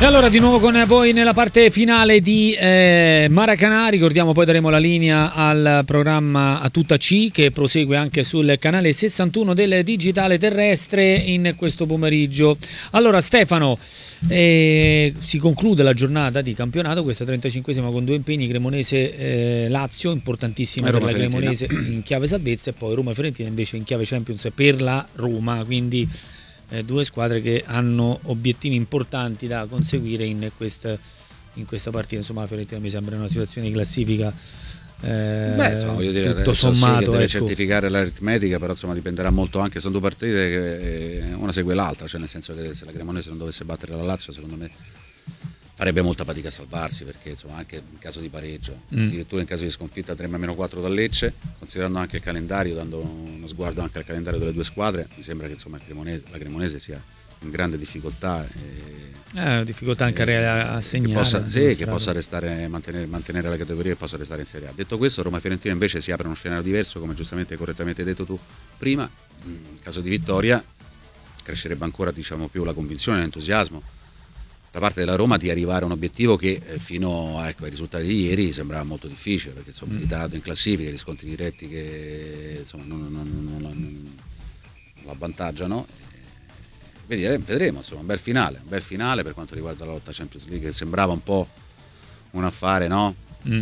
E allora di nuovo con voi nella parte finale di Maracanã. Ricordiamo, poi daremo la linea al programma A Tutta C, che prosegue anche sul canale 61 del digitale terrestre in questo pomeriggio. Allora Stefano, si conclude la giornata di campionato, questa 35esima, con due impegni: Cremonese-Lazio, importantissima per la Cremonese in chiave salvezza, e poi Roma-Fiorentina invece in chiave Champions per la Roma, quindi due squadre che hanno obiettivi importanti da conseguire in questa partita. Insomma, la Fiorentina mi sembra una situazione di classifica insomma, voglio dire, tutto sommato, sì, che deve ecco, certificare l'aritmetica, però insomma dipenderà molto, anche sono due partite che una segue l'altra, cioè nel senso che se la Cremonese non dovesse battere la Lazio, secondo me farebbe molta fatica a salvarsi, perché insomma anche in caso di pareggio, addirittura in caso di sconfitta 3-4 dal Lecce, considerando anche il calendario, dando uno sguardo anche al calendario delle due squadre, mi sembra che insomma la Cremonese sia in grande difficoltà, difficoltà anche a segnare, che possa restare, mantenere la categoria e possa restare in Serie A. Detto questo, Roma-Fiorentina invece si apre uno scenario diverso, come giustamente e correttamente hai detto tu prima. In caso di vittoria crescerebbe ancora, diciamo, più la convinzione, l'entusiasmo da parte della Roma di arrivare a un obiettivo che fino ai risultati di ieri sembrava molto difficile, perché insomma il ritardo in classifica, gli scontri diretti che insomma non la avvantaggiano. Vedremo, insomma, un bel finale per quanto riguarda la lotta Champions League, che sembrava un po' un affare, no?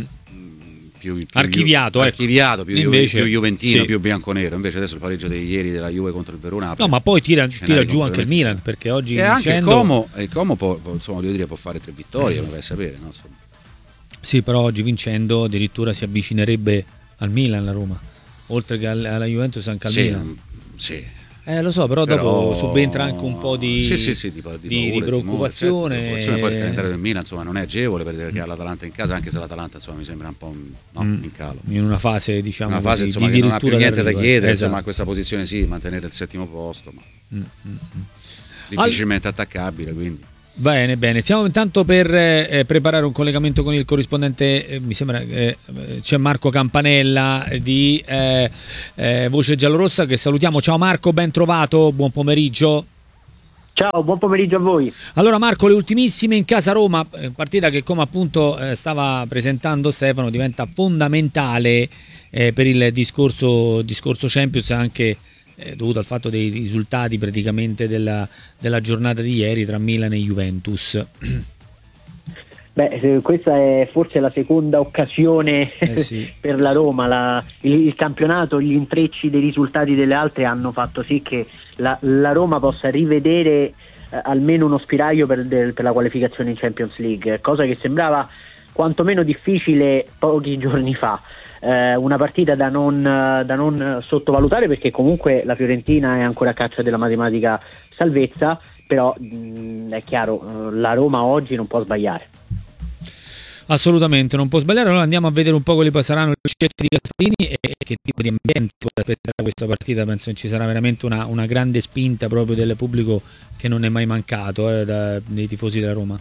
Più archiviato, più juventino, sì, più bianconero. Invece adesso il pareggio di ieri della Juve contro il Verona, no, ma poi tira giù anche il Milan, perché oggi anche il Como può, insomma, voglio dire, può fare 3 vittorie, come vai a sapere, no? Sì, però oggi vincendo addirittura si avvicinerebbe al Milan la Roma, oltre che alla Juventus anche al Milan. Sì. Lo so, però dopo subentra anche un po' di preoccupazione. Poi il calendario del Milan, insomma, non è agevole, perché ha l'Atalanta in casa, anche se l'Atalanta, insomma, mi sembra un po' in calo. In una fase, diciamo, insomma, che non ha più niente da chiedere, insomma, a questa posizione mantenere il 7° posto, ma difficilmente attaccabile, quindi. Bene, stiamo intanto per preparare un collegamento con il corrispondente, mi sembra c'è Marco Campanella di Voce Giallorossa, che salutiamo. Ciao Marco, ben trovato, buon pomeriggio. Ciao, buon pomeriggio a voi. Allora Marco, le ultimissime in casa Roma, partita che, come appunto stava presentando Stefano, diventa fondamentale per il discorso Champions, anche dovuto al fatto dei risultati praticamente della giornata di ieri tra Milan e Juventus. Questa è forse la seconda occasione sì, per la Roma. Il campionato, gli intrecci dei risultati delle altre hanno fatto sì che la Roma possa rivedere almeno uno spiraglio per la qualificazione in Champions League, cosa che sembrava quantomeno difficile pochi giorni fa. Una partita da non sottovalutare, perché comunque la Fiorentina è ancora a caccia della matematica salvezza, però è chiaro, la Roma oggi non può sbagliare. Assolutamente non può sbagliare. Allora andiamo a vedere un po' quali poi saranno le scelte di Gasperini e che tipo di ambiente può aspettare questa partita. Penso che ci sarà veramente una grande spinta proprio del pubblico, che non è mai mancato dei tifosi della Roma.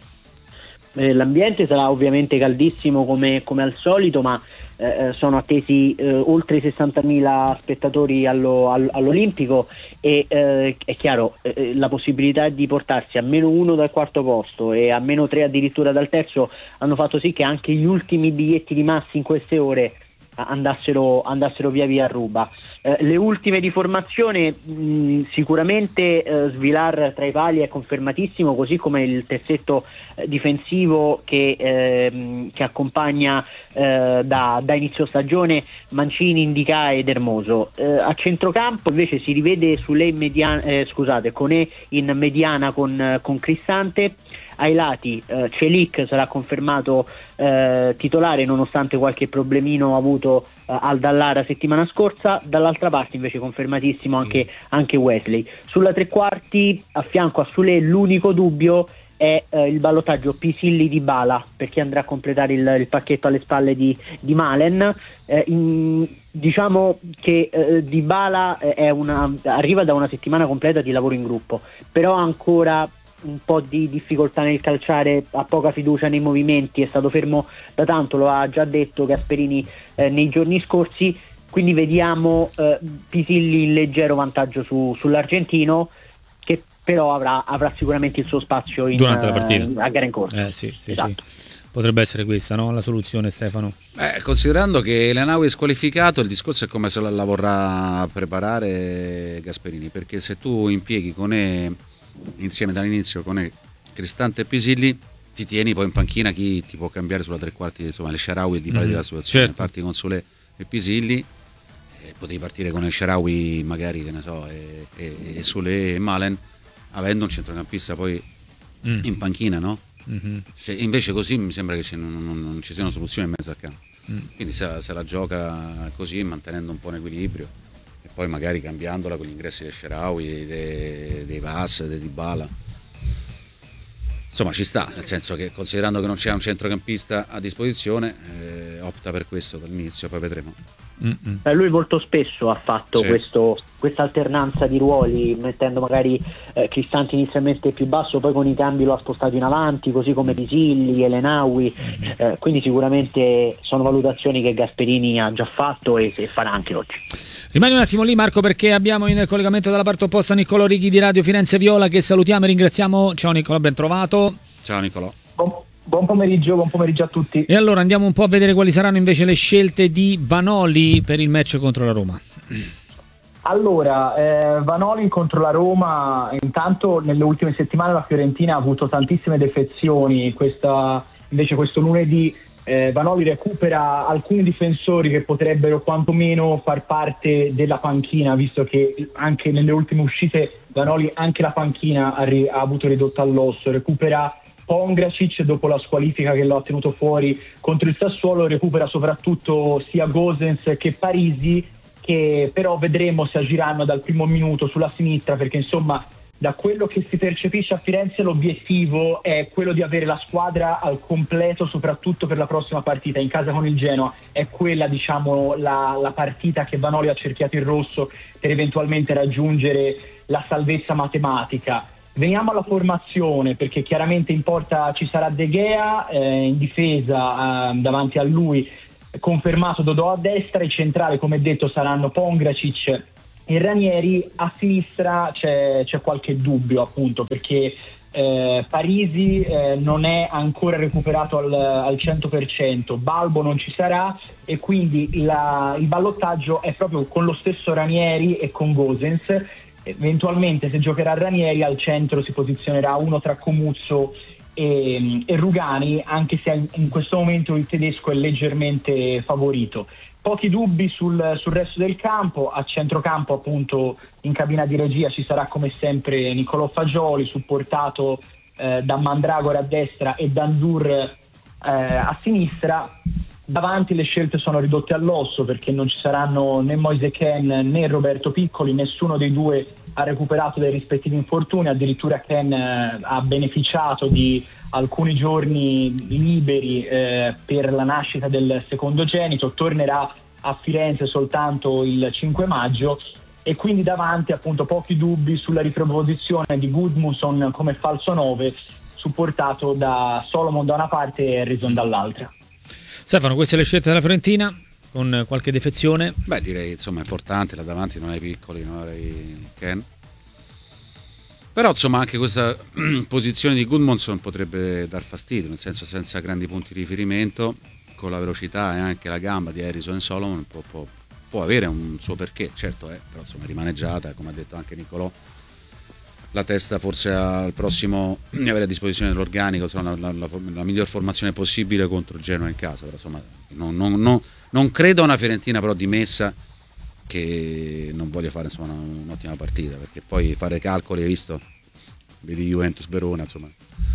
L'ambiente sarà ovviamente caldissimo come al solito, ma sono attesi oltre i 60.000 spettatori all'Olimpico, e è chiaro, la possibilità di portarsi a -1 dal 4° posto e a -3 addirittura dal 3° hanno fatto sì che anche gli ultimi biglietti rimasti in queste ore andassero via a ruba. Le ultime di formazione, sicuramente Svilar tra i pali è confermatissimo, così come il terzetto difensivo che accompagna da inizio stagione Mancini, Indica ed Hermoso. A centrocampo invece si rivede Koné in mediana con Cristante. Ai lati Celik sarà confermato titolare, nonostante qualche problemino avuto al Dallara settimana scorsa. Dall'altra parte invece confermatissimo anche Wesley. Sulla tre quarti, a fianco a Soulé, l'unico dubbio è il ballottaggio Pisilli-Dybala, perché andrà a completare il pacchetto alle spalle di Malen. Diciamo che Dybala arriva da una settimana completa di lavoro in gruppo, però ancora un po' di difficoltà nel calciare, ha poca fiducia nei movimenti, è stato fermo da tanto, lo ha già detto Gasperini nei giorni scorsi, quindi vediamo Pisilli in leggero vantaggio sull'argentino, che però avrà sicuramente il suo spazio durante la partita, a gara in corso. Sì, esatto. sì. Potrebbe essere questa, no? La soluzione, Stefano. Considerando che El Ainaoui è squalificato, il discorso è come se la vorrà preparare Gasperini, perché se tu impieghi insieme dall'inizio con Cristante e Pisilli, ti tieni poi in panchina chi ti può cambiare sulla tre quarti, insomma, El Shaarawy dipende dalla situazione. Certo. Parti con Soulé e Pisilli, potevi partire con El Shaarawy magari, che ne so, e Soulé e Malen, avendo un centrocampista poi in panchina, no? Invece così mi sembra che non ci siano soluzioni in mezzo al campo, quindi se la gioca così, mantenendo un po' un equilibrio e poi magari cambiandola con gli ingressi del Shaarawy, dei Vas, dei Dybala, insomma ci sta, nel senso che considerando che non c'è un centrocampista a disposizione, opta per questo dall'inizio, poi vedremo. Lui molto spesso ha fatto questa alternanza di ruoli, mettendo magari Cristante inizialmente più basso, poi con i cambi lo ha spostato in avanti, così come Pisilli, El Ainaoui, quindi sicuramente sono valutazioni che Gasperini ha già fatto e farà anche oggi. Rimani un attimo lì, Marco, perché abbiamo in collegamento dalla parte opposta Niccolò Righi di Radio Firenze Viola, che salutiamo e ringraziamo. Ciao Niccolò, ben trovato. Ciao Niccolò. Buon pomeriggio a tutti. E allora andiamo un po' a vedere quali saranno invece le scelte di Vanoli per il match contro la Roma. Allora, Vanoli contro la Roma, intanto nelle ultime settimane la Fiorentina ha avuto tantissime defezioni, invece questo lunedì Vanoli recupera alcuni difensori che potrebbero quantomeno far parte della panchina, visto che anche nelle ultime uscite Vanoli anche la panchina ha avuto ridotto all'osso. Recupera Pongracic dopo la squalifica che lo ha tenuto fuori contro il Sassuolo, recupera soprattutto sia Gosens che Parisi, che però vedremo se agiranno dal primo minuto sulla sinistra, perché insomma da quello che si percepisce a Firenze l'obiettivo è quello di avere la squadra al completo, soprattutto per la prossima partita in casa con il Genoa. È quella, diciamo, la partita che Vanoli ha cerchiato in rosso per eventualmente raggiungere la salvezza matematica. Veniamo alla formazione, perché chiaramente in porta ci sarà De Gea, in difesa davanti a lui confermato Dodò a destra, i centrali come detto saranno Pongracic e Ranieri. A sinistra c'è qualche dubbio, appunto, perché Parisi non è ancora recuperato al 100%, Balbo non ci sarà e quindi il ballottaggio è proprio con lo stesso Ranieri e con Gosens. Eventualmente se giocherà Ranieri al centro si posizionerà uno tra Comuzzo e Rugani, anche se in questo momento il tedesco è leggermente favorito. Pochi dubbi sul resto del campo. A centrocampo, appunto, in cabina di regia ci sarà come sempre Niccolò Fagioli, supportato da Mandragora a destra e Danzur a sinistra. Davanti le scelte sono ridotte all'osso, perché non ci saranno né Moise Kean né Roberto Piccoli, nessuno dei due ha recuperato dai rispettivi infortuni, addirittura Kean ha beneficiato di alcuni giorni liberi per la nascita del secondogenito, tornerà a Firenze soltanto il 5 maggio e quindi davanti appunto pochi dubbi sulla riproposizione di Gudmundsson come falso 9, supportato da Solomon da una parte e Harrison dall'altra. Stefano, queste le scelte della Fiorentina, con qualche defezione? Beh, direi insomma è importante, là davanti non hai Piccoli, non hai Kean. Però insomma anche questa posizione di Gudmundsson potrebbe dar fastidio, nel senso senza grandi punti di riferimento, con la velocità e anche la gamba di Harrison e Solomon può avere un suo perché, certo però insomma rimaneggiata, come ha detto anche Niccolò. La testa forse al prossimo di avere a disposizione dell'organico, insomma, la miglior formazione possibile contro il Genoa in casa, però insomma non credo a una Fiorentina però dimessa che non voglia fare insomma un'ottima partita, perché poi fare calcoli, hai visto, vedi Juventus Verona, insomma,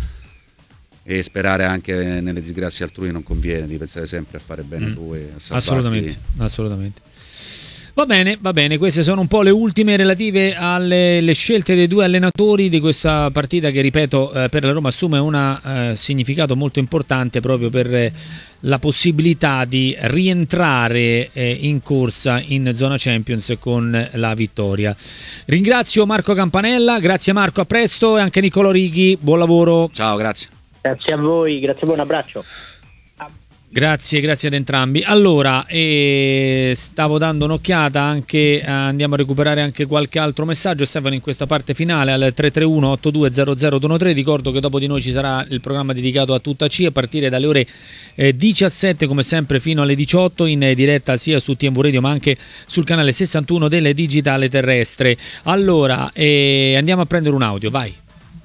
e sperare anche nelle disgrazie altrui non conviene, devi pensare sempre a fare bene tu e a salvarti. Assolutamente. Va bene, queste sono un po' le ultime relative alle scelte dei due allenatori di questa partita che, ripeto, per la Roma assume un significato molto importante proprio per la possibilità di rientrare in corsa in zona Champions con la vittoria. Ringrazio Marco Campanella, grazie Marco, a presto, e anche Niccolò Righi, buon lavoro. Ciao, grazie. Grazie a voi, un abbraccio. Grazie ad entrambi. Allora, stavo dando un'occhiata anche, andiamo a recuperare anche qualche altro messaggio, Stefano, in questa parte finale al 331-8200-213. Ricordo che dopo di noi ci sarà il programma dedicato a tutta C a partire dalle ore 17, come sempre fino alle 18, in diretta sia su TMV Radio ma anche sul canale 61 del Digitale Terrestre. Allora, andiamo a prendere un audio, vai.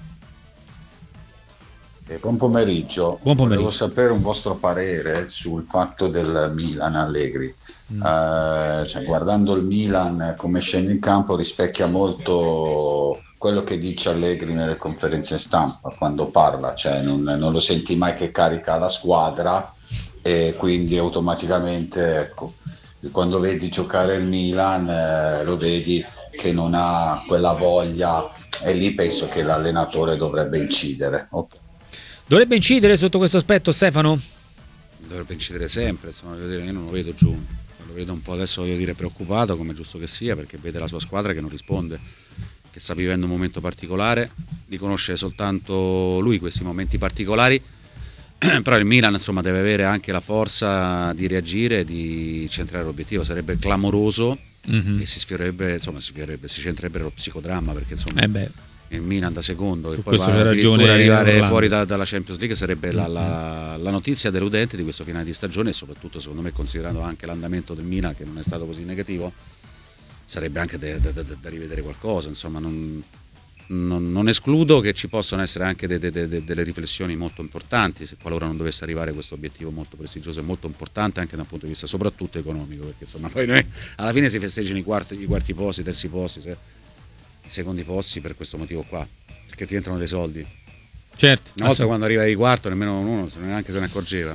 Buon pomeriggio. Buon pomeriggio. Volevo sapere un vostro parere sul fatto del Milan Allegri. Guardando il Milan come scende in campo rispecchia molto quello che dice Allegri nelle conferenze stampa quando parla, cioè non lo senti mai che carica la squadra e quindi automaticamente, ecco, quando vedi giocare il Milan lo vedi che non ha quella voglia e lì penso che l'allenatore dovrebbe incidere. Okay. Dovrebbe incidere sotto questo aspetto, Stefano? Dovrebbe incidere sempre, insomma, io non lo vedo giù, lo vedo un po' adesso, voglio dire, preoccupato, come giusto che sia, perché vede la sua squadra che non risponde, che sta vivendo un momento particolare, li conosce soltanto lui questi momenti particolari, però il Milan, insomma, deve avere anche la forza di reagire, di centrare l'obiettivo. Sarebbe clamoroso e si centrerebbe lo psicodramma, perché insomma il Milan da secondo e poi va addirittura arrivare fuori dalla Champions League sarebbe la notizia deludente di questo finale di stagione, e soprattutto secondo me, considerando anche l'andamento del Milan che non è stato così negativo, sarebbe anche da rivedere qualcosa, insomma. Non escludo che ci possano essere anche delle riflessioni molto importanti qualora non dovesse arrivare questo obiettivo molto prestigioso e molto importante anche dal punto di vista soprattutto economico, perché insomma poi noi alla fine si festeggiano i quarti posti, i terzi posti, i secondi posti per questo motivo qua, perché ti entrano dei soldi. Certo. Una volta quando arriva di quarto nemmeno uno neanche se ne accorgeva.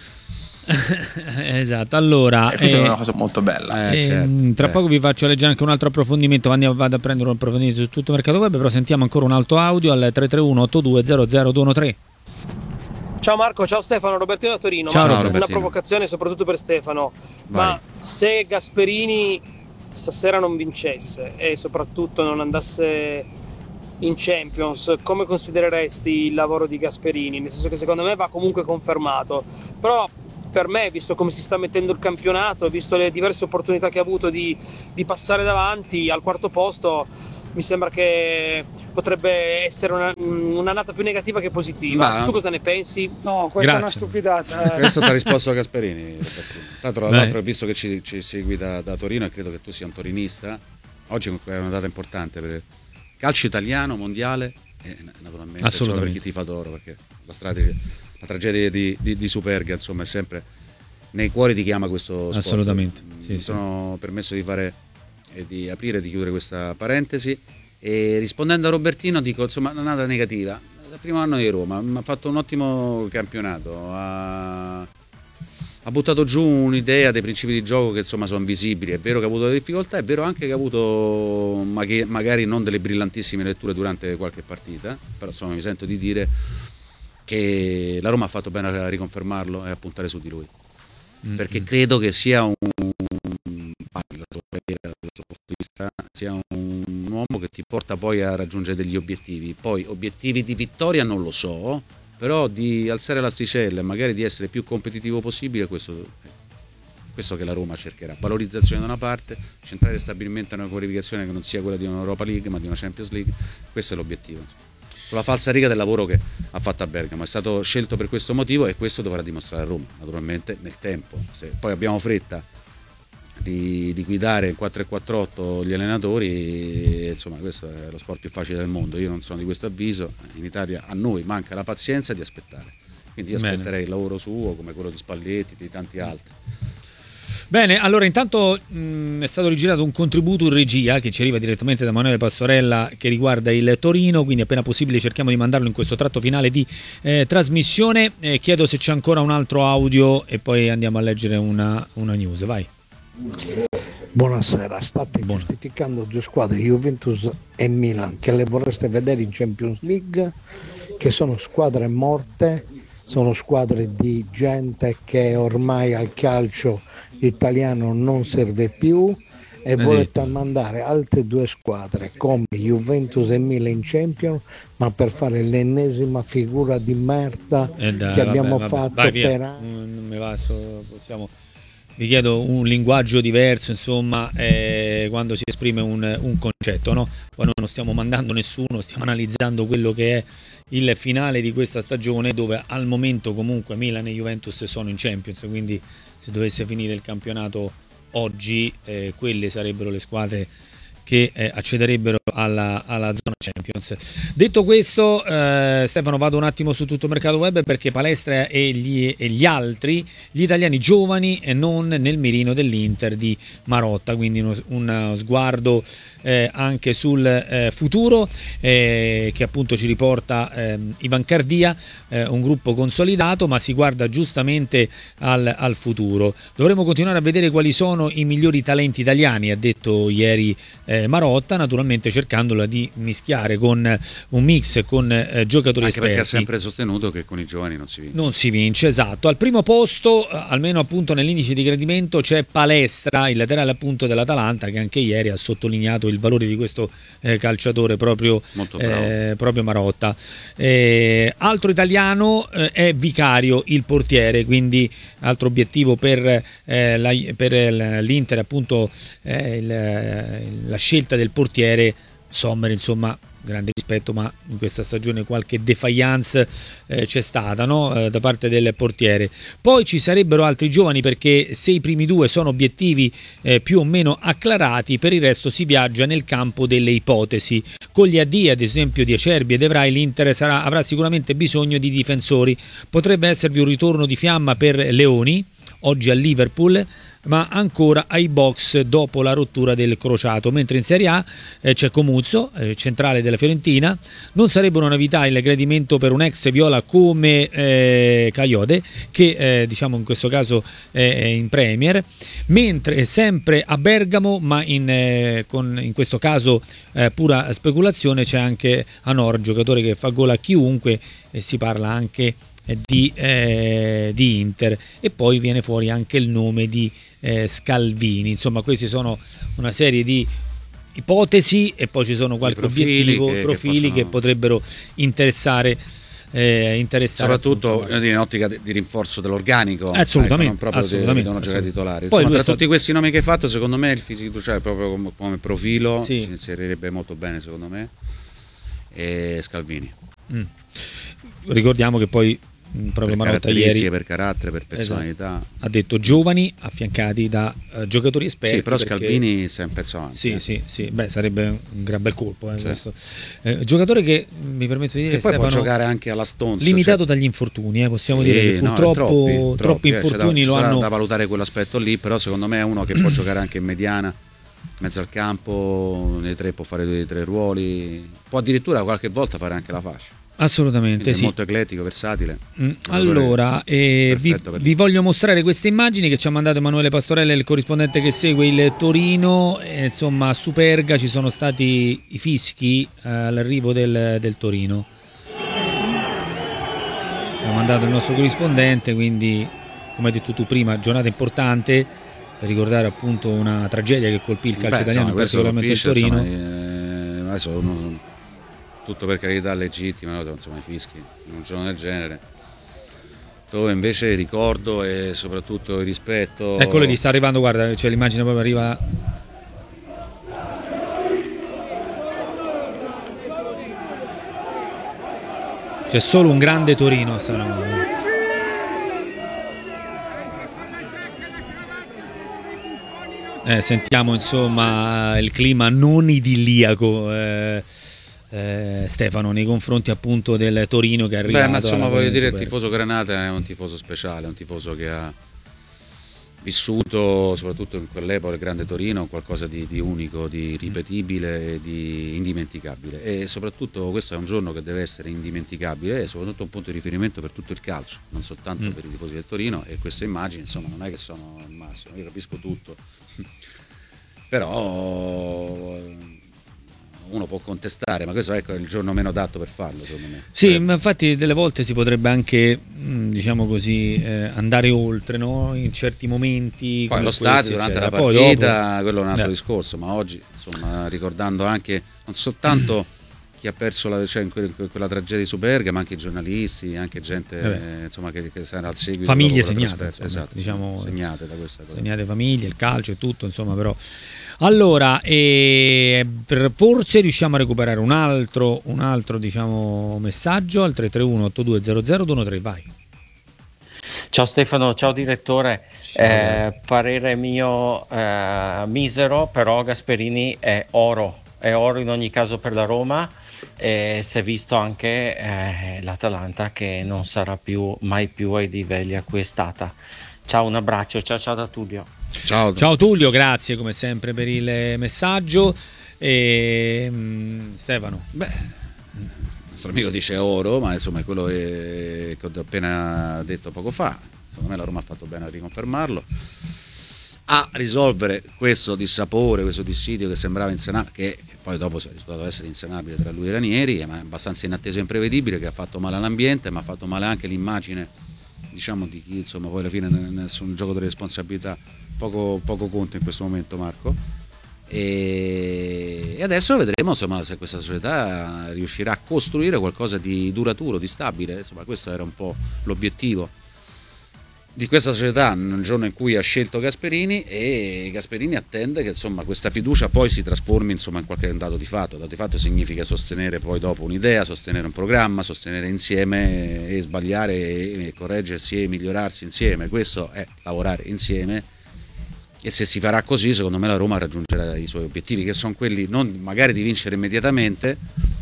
Esatto, allora questa è una cosa molto bella. Tra poco vi faccio leggere anche un altro approfondimento, vado a prendere un approfondimento su tutto il mercato web, però sentiamo ancora un altro audio al 331-8200-213. Ciao Marco, ciao Stefano, Robertino da Torino. Ciao, Robertino. Una provocazione soprattutto per Stefano. Vai. Ma se Gasperini stasera non vincesse e soprattutto non andasse in Champions, come considereresti il lavoro di Gasperini? Nel senso che secondo me va comunque confermato, però per me, visto come si sta mettendo il campionato, visto le diverse opportunità che ha avuto di passare davanti al quarto posto, mi sembra che potrebbe essere un'annata più negativa che positiva. Tu cosa ne pensi? No, questa è una stupidata. Questo ti ha risposto a Gasperini. Tra l'altro, visto che ci segui da Torino e credo che tu sia un torinista, oggi è una data importante per il calcio italiano, mondiale e naturalmente solo per chi tifa d'oro, perché la tragedia di Superga, insomma, è sempre nei cuori di chi ama questo sport. Assolutamente. Mi sono permesso di aprire e di chiudere questa parentesi, e rispondendo a Robertino dico, insomma, una nata negativa. Dal primo anno di Roma ha fatto un ottimo campionato, ha buttato giù un'idea dei principi di gioco che insomma sono visibili. È vero che ha avuto delle difficoltà, è vero anche che ha avuto magari non delle brillantissime letture durante qualche partita, però insomma mi sento di dire che la Roma ha fatto bene a riconfermarlo e a puntare su di lui, perché credo che sia sia un uomo che ti porta poi a raggiungere degli obiettivi. Poi obiettivi di vittoria non lo so, però di alzare l'asticella e magari di essere più competitivo possibile, questo che la Roma cercherà. Valorizzazione da una parte, centrare stabilmente una qualificazione che non sia quella di un'Europa League ma di una Champions League, questo è l'obiettivo. Sulla falsariga del lavoro che ha fatto a Bergamo, è stato scelto per questo motivo e questo dovrà dimostrare a Roma, naturalmente nel tempo. Se poi abbiamo fretta di guidare in 4-4-8 gli allenatori, insomma, questo è lo sport più facile del mondo. Io non sono di questo avviso, in Italia a noi manca la pazienza di aspettare, quindi io aspetterei il lavoro suo come quello di Spalletti, di tanti altri. Bene, allora intanto è stato rigirato un contributo in regia che ci arriva direttamente da Emanuele Pastorella che riguarda il Torino, quindi appena possibile cerchiamo di mandarlo in questo tratto finale di trasmissione. Chiedo se c'è ancora un altro audio e poi andiamo a leggere una news, vai. Buonasera, state giustificando due squadre, Juventus e Milan, che le vorreste vedere in Champions League, che sono squadre morte, sono squadre di gente che ormai al calcio italiano non serve più, e volete mandare altre due squadre come Juventus e Milan in Champions, ma per fare l'ennesima figura di merda che abbiamo fatto per anni. Vi chiedo un linguaggio diverso, insomma, quando si esprime un concetto, no? Poi noi non stiamo mandando nessuno, stiamo analizzando quello che è il finale di questa stagione, dove al momento comunque Milan e Juventus sono in Champions, quindi se dovesse finire il campionato oggi, quelle sarebbero le squadre che accederebbero alla zona Champions. Detto questo, Stefano, vado un attimo su tutto il mercato web, perché Palestra e gli altri, gli italiani giovani e non nel mirino dell'Inter di Marotta, quindi uno sguardo anche sul futuro, che appunto ci riporta Ivan Cardia, un gruppo consolidato, ma si guarda giustamente al futuro. Dovremo continuare a vedere quali sono i migliori talenti italiani, ha detto ieri Marotta, naturalmente cercandola di mischiare con un mix con giocatori anche esperti. Perché ha sempre sostenuto che con i giovani non si vince. Esatto. Al primo posto, almeno appunto nell'indice di gradimento, c'è Palestra, il laterale appunto dell'Atalanta, che anche ieri ha sottolineato il valore di questo calciatore proprio Marotta. Altro italiano è Vicario, il portiere, quindi altro obiettivo per l'Inter, appunto la scelta del portiere. Sommer, insomma, grande rispetto, ma in questa stagione qualche defiance c'è stata, no? Da parte del portiere. Poi ci sarebbero altri giovani, perché se i primi due sono obiettivi più o meno acclarati, per il resto si viaggia nel campo delle ipotesi. Con gli addii, ad esempio, di Acerbi e De Vrij, l'Inter avrà sicuramente bisogno di difensori. Potrebbe esservi un ritorno di fiamma per Leoni, oggi a Liverpool, ma ancora ai box dopo la rottura del crociato, mentre in Serie A c'è Comuzzo, centrale della Fiorentina. Non sarebbe una novità il gradimento per un ex viola come Kayode, che diciamo in questo caso è in Premier, mentre sempre a Bergamo, ma in questo caso pura speculazione, c'è anche Anor, giocatore che fa gol a chiunque, e si parla anche di Inter, e poi viene fuori anche il nome di Scalvini. Insomma, questi sono una serie di ipotesi, e poi ci sono qualche profili che potrebbero interessare soprattutto in ottica di rinforzo dell'organico. Assolutamente, non proprio devono giocare titolari. Insomma, tra tutti questi nomi che hai fatto, secondo me il fisico, cioè proprio come profilo, si inserirebbe molto bene, secondo me, e Scalvini. Ricordiamo che poi proprio Marotta ieri, per carattere, per personalità, ha detto giovani affiancati da giocatori esperti. Sì, però Scalvini sta un pezzo avanti. Sì. Beh, sarebbe un gran bel colpo, questo. Giocatore che, mi permetto di dire, che poi Stefano, può giocare anche alla Stonz, limitato dagli infortuni, possiamo dire che purtroppo troppi infortuni lo hanno da valutare quell'aspetto lì, però secondo me è uno che può giocare anche in mediana, in mezzo al campo, nei tre, può fare 2 dei 3 ruoli, può addirittura qualche volta fare anche la fascia. Assolutamente, sì. È molto eclettico, versatile. Allora, vi voglio mostrare queste immagini che ci ha mandato Emanuele Pastorella, il corrispondente che segue il Torino. Insomma, a Superga ci sono stati i fischi all'arrivo del Torino. Ci ha mandato il nostro corrispondente, quindi, come hai detto tu prima, giornata importante per ricordare appunto una tragedia che colpì il calcio italiano, particolarmente il Torino. Adesso tutto per carità legittimo, insomma, i fischi in un giorno del genere, dove invece il ricordo e soprattutto il rispetto. Eccolo lì, sta arrivando, guarda, c'è l'immagine, proprio arriva. C'è solo un grande Torino stanotte. Sentiamo insomma il clima non idilliaco, Stefano, nei confronti appunto del Torino che è arrivato. Ma insomma, voglio dire, il tifoso Granata è un tifoso speciale, è un tifoso che ha vissuto soprattutto in quell'epoca il grande Torino qualcosa di unico, di ripetibile e di indimenticabile, e soprattutto questo è un giorno che deve essere indimenticabile e soprattutto un punto di riferimento per tutto il calcio, non soltanto per i tifosi del Torino, e queste immagini insomma non è che sono il massimo, io capisco tutto però uno può contestare, ma questo ecco, è il giorno meno adatto per farlo, secondo me. Sì, ma infatti delle volte si potrebbe anche, diciamo così, andare oltre, no? In certi momenti. Poi lo stadio durante la partita, quello è un altro discorso, ma oggi, insomma, ricordando anche non soltanto chi ha perso quella tragedia su Bergamo, ma anche i giornalisti, anche gente insomma, che sarà al seguito. Famiglie segnate, insomma, esatto, diciamo, segnate da questa cosa. Segnate famiglie, il calcio e tutto, insomma, però. Allora, forse riusciamo a recuperare un altro diciamo, messaggio al 331-8200-213, vai. Ciao Stefano, ciao direttore. Parere mio misero, però Gasperini è oro in ogni caso per la Roma, e si è visto anche l'Atalanta che non sarà mai più ai livelli a cui è stata. Ciao, un abbraccio, ciao da Tullio. Ciao Tullio, grazie come sempre per il messaggio. Stefano. Beh, il nostro amico dice oro, ma insomma è quello che ho appena detto poco fa. Secondo me la Roma ha fatto bene a riconfermarlo. A risolvere questo dissapore, questo dissidio che sembrava insanabile, che poi dopo si è risultato essere insanabile tra lui e Ranieri, ma è abbastanza inatteso e imprevedibile, che ha fatto male all'ambiente, ma ha fatto male anche l'immagine, diciamo, di chi insomma poi alla fine su un gioco delle responsabilità poco conta in questo momento, Marco. E adesso vedremo insomma se questa società riuscirà a costruire qualcosa di duraturo, di stabile. Insomma, questo era un po' l'obiettivo di questa società nel giorno in cui ha scelto Gasperini, e Gasperini attende che insomma questa fiducia poi si trasformi insomma in qualche dato di fatto. Dato di fatto significa sostenere poi dopo un'idea, sostenere un programma, sostenere insieme e sbagliare e correggersi e migliorarsi insieme. Questo è lavorare insieme, e se si farà così secondo me la Roma raggiungerà i suoi obiettivi, che sono quelli non magari di vincere immediatamente,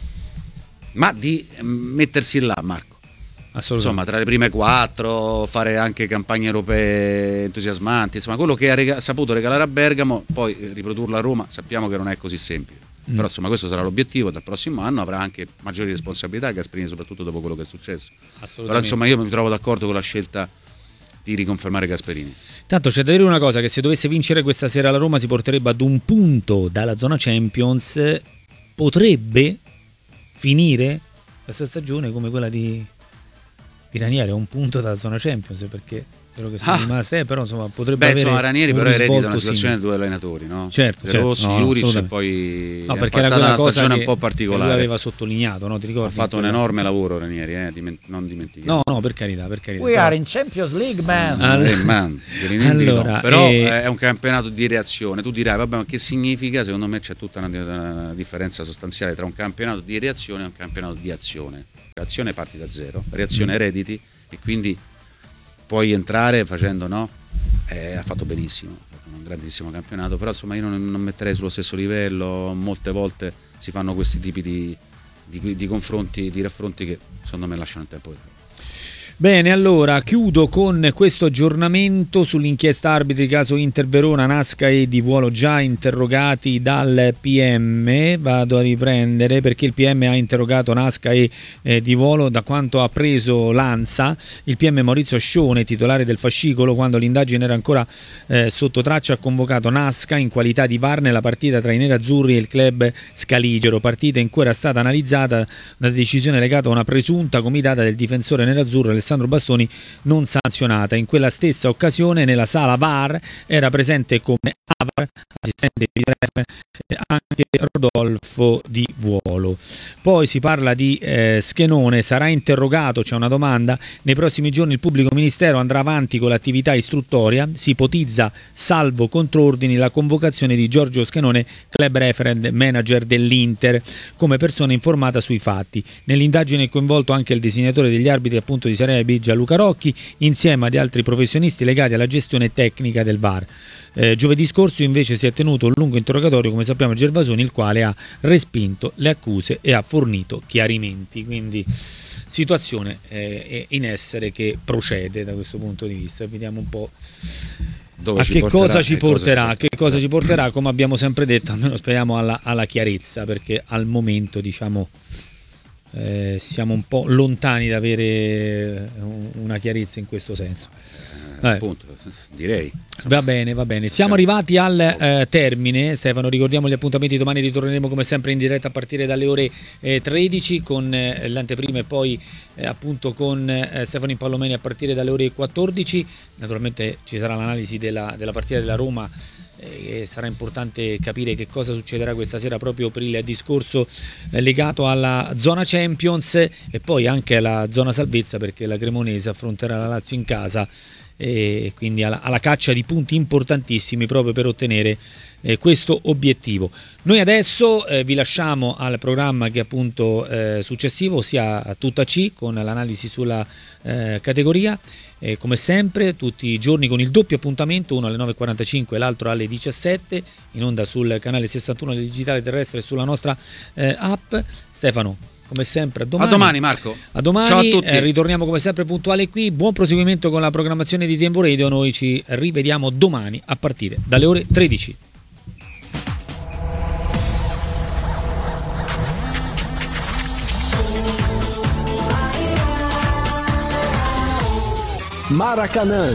ma di mettersi là, Marco. Insomma, tra le prime 4, fare anche campagne europee entusiasmanti, insomma quello che ha saputo regalare a Bergamo, poi riprodurlo a Roma sappiamo che non è così semplice. Però insomma questo sarà l'obiettivo. Dal prossimo anno avrà anche maggiori responsabilità Gasperini, soprattutto dopo quello che è successo. Però insomma io mi trovo d'accordo con la scelta di riconfermare Gasperini. Tanto c'è da dire una cosa, che se dovesse vincere questa sera la Roma si porterebbe ad un punto dalla zona Champions, potrebbe finire questa stagione come quella di Ranieri, un punto dalla zona Champions, perché quello che sono rimaste, però insomma potrebbe avere insomma Ranieri però eredita una simile. situazione di 2 allenatori, no? Certo, Rossi, Juric, e poi no, perché era una cosa stagione che un po' particolare. Lui aveva sottolineato, no? Ti ricordi? Ha fatto un enorme lavoro Ranieri, non dimentichiamo. No, per carità. We are in Champions League, man. Allora, però è un campionato di reazione. Tu dirai, vabbè, ma che significa? Secondo me c'è tutta una differenza sostanziale tra un campionato di reazione e un campionato di azione. Reazione parti da zero, reazione erediti, e quindi puoi entrare facendo ha fatto benissimo, ha fatto un grandissimo campionato, però insomma io non metterei sullo stesso livello. Molte volte si fanno questi tipi di confronti, di raffronti che secondo me lasciano il tempo che trova. Bene, allora chiudo con questo aggiornamento sull'inchiesta arbitri caso Inter Verona, Nasca e Di Vuolo già interrogati dal PM. Vado a riprendere perché il PM ha interrogato Nasca e Di Vuolo. Da quanto ha preso l'ANSA, il PM Maurizio Scione, titolare del fascicolo, quando l'indagine era ancora sotto traccia, ha convocato Nasca in qualità di VAR nella partita tra i nerazzurri e il club scaligero, partita in cui era stata analizzata una decisione legata a una presunta comitata del difensore nerazzurro Alessandro Bastoni non sanzionata. In quella stessa occasione nella sala VAR era presente come AVAR, assistente di anche Rodolfo Di Vuolo. Poi si parla di Schenone, sarà interrogato, c'è una domanda. Nei prossimi giorni il pubblico ministero andrà avanti con l'attività istruttoria, si ipotizza, salvo contrordini, la convocazione di Giorgio Schenone, club referent manager dell'Inter, come persona informata sui fatti. Nell'indagine è coinvolto anche il disegnatore degli arbitri appunto di Serie B, Gianluca Rocchi, insieme ad altri professionisti legati alla gestione tecnica del VAR. Giovedì scorso invece si è tenuto un lungo interrogatorio, come sappiamo, Gervasoni, il quale ha respinto le accuse e ha fornito chiarimenti. Quindi situazione in essere che procede da questo punto di vista. Vediamo un po' che cosa ci porterà, come abbiamo sempre detto, almeno speriamo alla chiarezza, perché al momento diciamo siamo un po' lontani da avere una chiarezza in questo senso. appunto, direi. Va bene. Siamo arrivati al termine. Stefano, ricordiamo gli appuntamenti. Domani ritorneremo come sempre in diretta a partire dalle ore 13 con l'anteprima e poi appunto con Stefano Impallomeni a partire dalle ore 14. Naturalmente ci sarà l'analisi della partita della Roma. Sarà importante capire che cosa succederà questa sera proprio per il discorso legato alla zona Champions e poi anche alla zona salvezza, perché la Cremonese affronterà la Lazio in casa e quindi alla caccia di punti importantissimi proprio per ottenere questo obiettivo. Noi adesso vi lasciamo al programma che è appunto successivo, ossia Tutta C, con l'analisi sulla categoria. Come sempre tutti i giorni con il doppio appuntamento, uno alle 9.45 e l'altro alle 17, in onda sul canale 61 del digitale terrestre e sulla nostra app. Stefano, come sempre, a domani. A domani, Marco. A domani. Ciao a tutti. Ritorniamo come sempre puntuali qui. Buon proseguimento con la programmazione di TMV Radio. Noi ci rivediamo domani a partire dalle ore 13. Maracanã.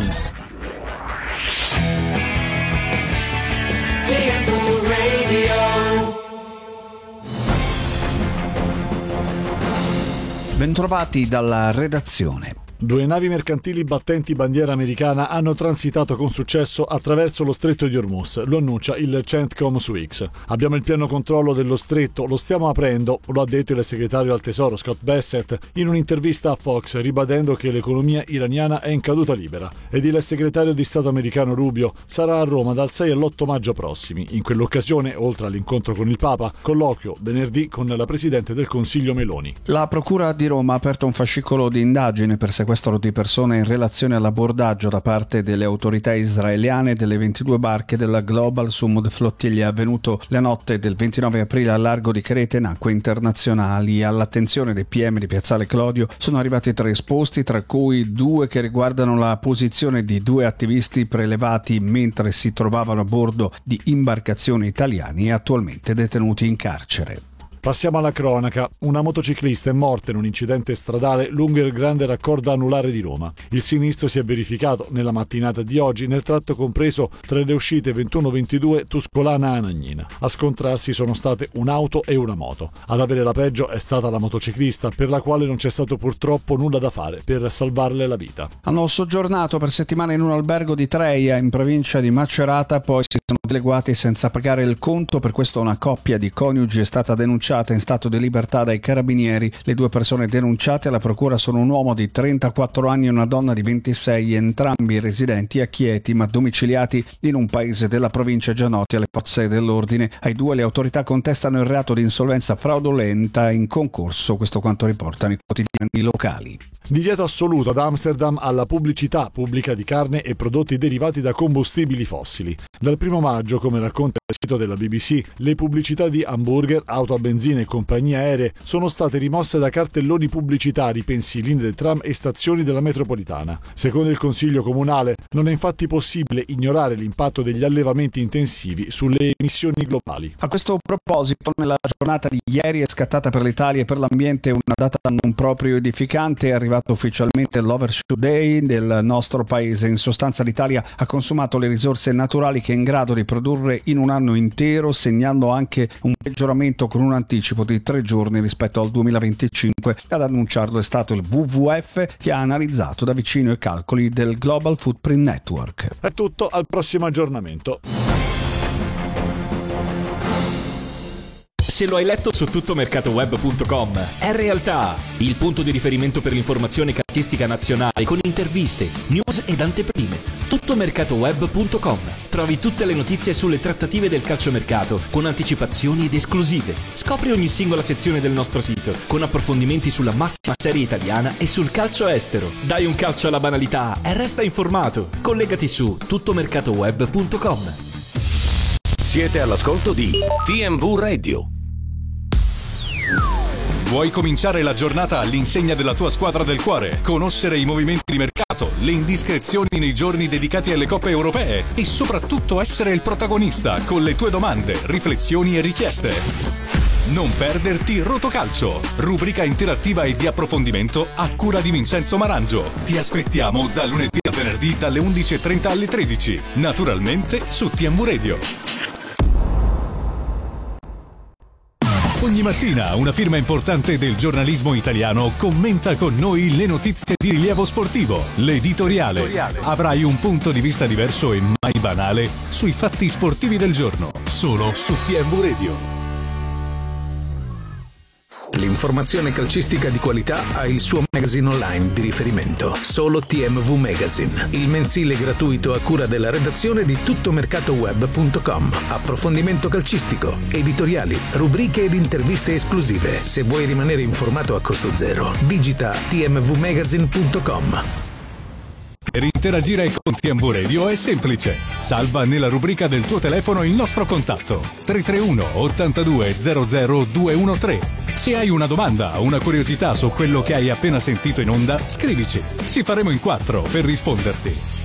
Bentrovati dalla redazione. 2 navi mercantili battenti bandiera americana hanno transitato con successo attraverso lo stretto di Hormuz, lo annuncia il CENTCOM su X. Abbiamo il pieno controllo dello stretto, lo stiamo aprendo, lo ha detto il segretario al tesoro Scott Bessent in un'intervista a Fox, ribadendo che l'economia iraniana è in caduta libera. Ed il segretario di Stato americano Rubio sarà a Roma dal 6 all'8 maggio prossimi. In quell'occasione, oltre all'incontro con il Papa, colloquio venerdì con la Presidente del Consiglio Meloni. La Procura di Roma ha aperto un fascicolo di indagine per sequestro di persone in relazione all'abbordaggio da parte delle autorità israeliane delle 22 barche della Global Sumud Flottiglia avvenuto la notte del 29 aprile al largo di Creta in acque internazionali. All'attenzione dei PM di Piazzale Clodio sono arrivati 3 esposti, tra cui 2 che riguardano la posizione di 2 attivisti prelevati mentre si trovavano a bordo di imbarcazioni italiane e attualmente detenuti in carcere. Passiamo alla cronaca. Una motociclista è morta in un incidente stradale lungo il grande raccordo anulare di Roma. Il sinistro si è verificato nella mattinata di oggi nel tratto compreso tra le uscite 21-22 Tuscolana-Anagnina. A scontrarsi sono state un'auto e una moto. Ad avere la peggio è stata la motociclista, per la quale non c'è stato purtroppo nulla da fare per salvarle la vita. Hanno soggiornato per settimane in un albergo di Treia in provincia di Macerata, poi si sono dileguati senza pagare il conto. Per questo una coppia di coniugi è stata denunciata in stato di libertà dai carabinieri. Le 2 persone denunciate alla procura sono un uomo di 34 anni e una donna di 26, entrambi residenti a Chieti ma domiciliati in un paese della provincia già noti alle forze dell'ordine. Ai 2 le autorità contestano il reato di insolvenza fraudolenta in concorso, questo quanto riportano i quotidiani locali. Divieto assoluto ad Amsterdam alla pubblicità pubblica di carne e prodotti derivati da combustibili fossili. Dal 1 maggio, come racconta il sito della BBC, le pubblicità di hamburger, auto a benzina e compagnie aeree sono state rimosse da cartelloni pubblicitari, pensiline del tram e stazioni della metropolitana. Secondo il Consiglio Comunale, non è infatti possibile ignorare l'impatto degli allevamenti intensivi sulle emissioni globali. A questo proposito, nella giornata di ieri è scattata per l'Italia e per l'ambiente una data non proprio edificante. È arrivato ufficialmente l'Overshoot Day del nostro paese. In sostanza l'Italia ha consumato le risorse naturali che è in grado di produrre in un anno intero, segnando anche un peggioramento con un anticipo di 3 giorni rispetto al 2025. Ad annunciarlo è stato il WWF, che ha analizzato da vicino i calcoli del Global Footprint Network. È tutto, al prossimo aggiornamento. Se lo hai letto su tuttomercatoweb.com, è realtà, il punto di riferimento per l'informazione calcistica nazionale con interviste, news ed anteprime. Tuttomercatoweb.com. Trovi tutte le notizie sulle trattative del calciomercato con anticipazioni ed esclusive. Scopri ogni singola sezione del nostro sito con approfondimenti sulla massima serie italiana e sul calcio estero. Dai un calcio alla banalità e resta informato. Collegati su tuttomercatoweb.com. Siete all'ascolto di TMV Radio. Vuoi cominciare la giornata all'insegna della tua squadra del cuore? Conoscere i movimenti di mercato, le indiscrezioni nei giorni dedicati alle coppe europee e soprattutto essere il protagonista con le tue domande, riflessioni e richieste? Non perderti Rotocalcio, rubrica interattiva e di approfondimento a cura di Vincenzo Marangio. Ti aspettiamo da lunedì a venerdì dalle 11:30 alle 13, naturalmente su TMV Radio. Ogni mattina una firma importante del giornalismo italiano commenta con noi le notizie di rilievo sportivo, l'editoriale. Avrai un punto di vista diverso e mai banale sui fatti sportivi del giorno, solo su TMV Radio. L'informazione calcistica di qualità ha il suo magazine online di riferimento, solo TMV Magazine, il mensile gratuito a cura della redazione di tuttomercatoweb.com. Approfondimento calcistico, editoriali, rubriche ed interviste esclusive. Se vuoi rimanere informato a costo zero, digita tmvmagazine.com. Per interagire con TMV Radio è semplice. Salva nella rubrica del tuo telefono il nostro contatto 331 82 00 213. Se hai una domanda o una curiosità su quello che hai appena sentito in onda, scrivici. Ci faremo in 4 per risponderti.